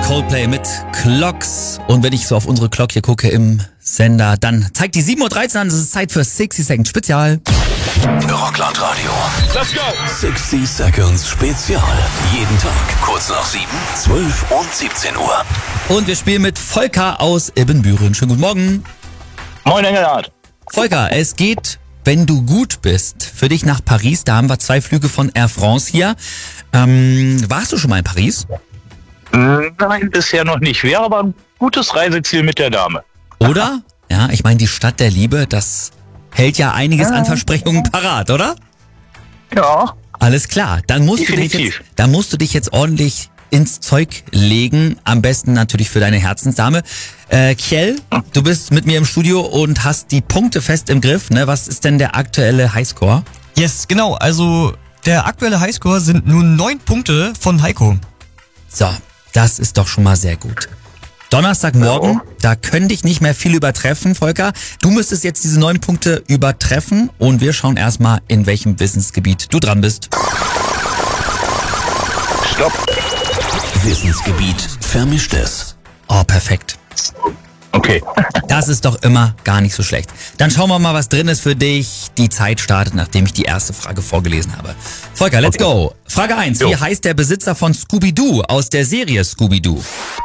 Coldplay mit Clocks. Und wenn ich so auf unsere Clock hier gucke im Sender, dann zeigt die 7:13 Uhr an. Es ist Zeit für 60 Seconds Spezial. Rockland Radio. Let's go! 60 Seconds Spezial. Jeden Tag kurz nach 7, 12 und 17 Uhr. Und wir spielen mit Volker aus Ibbenbüren. Schönen guten Morgen. Moin, Engelhardt. Volker, es geht, wenn du gut bist, für dich nach Paris. Da haben wir 2 Flüge von Air France hier. Warst du schon mal in Paris? Nein, bisher noch nicht. Wäre aber ein gutes Reiseziel mit der Dame. Oder? Ja, ich meine, die Stadt der Liebe, das hält ja einiges an Versprechungen parat, oder? Ja. Alles klar, dann musst du dich jetzt ordentlich ins Zeug legen. Am besten natürlich für deine Herzensdame. Kjell, du bist mit mir im Studio und hast die Punkte fest im Griff. Ne? Was ist denn der aktuelle Highscore? Yes, genau. Also der aktuelle Highscore sind nun 9 Punkte von Heiko. So, das ist doch schon mal sehr gut. Donnerstagmorgen, da können dich nicht mehr viel übertreffen, Volker. Du müsstest jetzt diese 9 Punkte übertreffen und wir schauen erstmal, in welchem Wissensgebiet du dran bist. Stopp. Wissensgebiet Vermischtes. Oh, perfekt. Okay. Das ist doch immer gar nicht so schlecht. Dann schauen wir mal, was drin ist für dich. Die Zeit startet, nachdem ich die erste Frage vorgelesen habe. Volker, let's go. Frage 1. Wie heißt der Besitzer von Scooby-Doo aus der Serie Scooby-Doo?